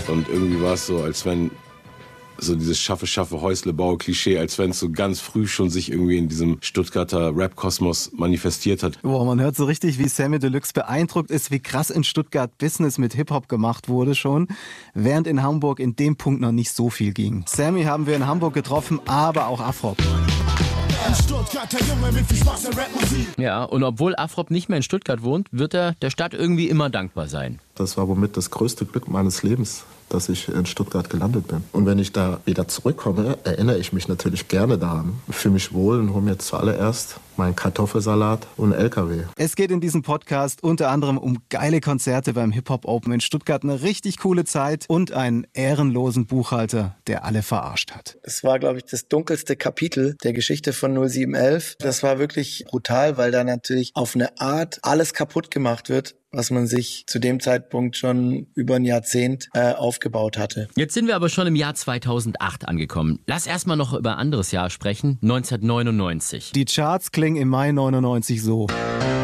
Und irgendwie war es so, als wenn so dieses Schaffe, Häusle-Bau-Klischee, als wenn es so ganz früh schon sich irgendwie in diesem Stuttgarter Rap-Kosmos manifestiert hat. Boah, man hört so richtig, wie Samy Deluxe beeindruckt ist, wie krass in Stuttgart Business mit Hip-Hop gemacht wurde schon, während in Hamburg in dem Punkt noch nicht so viel ging. Samy haben wir in Hamburg getroffen, aber auch Afrop. Ja, und obwohl Afrop nicht mehr in Stuttgart wohnt, wird er der Stadt irgendwie immer dankbar sein. Das war womit das größte Glück meines Lebens, dass ich in Stuttgart gelandet bin. Und wenn ich da wieder zurückkomme, erinnere ich mich natürlich gerne daran. Ich fühle mich wohl und hole mir zuallererst meinen Kartoffelsalat und einen LKW. Es geht in diesem Podcast unter anderem um geile Konzerte beim Hip-Hop Open in Stuttgart, eine richtig coole Zeit und einen ehrenlosen Buchhalter, der alle verarscht hat. Es war, glaube ich, das dunkelste Kapitel der Geschichte von 0711. Das war wirklich brutal, weil da natürlich auf eine Art alles kaputt gemacht wird, was man sich zu dem Zeitpunkt schon über ein Jahrzehnt aufgebaut hatte. Jetzt sind wir aber schon im Jahr 2008 angekommen. Lass erstmal noch über ein anderes Jahr sprechen, 1999. Die Charts klingen im Mai 99 so.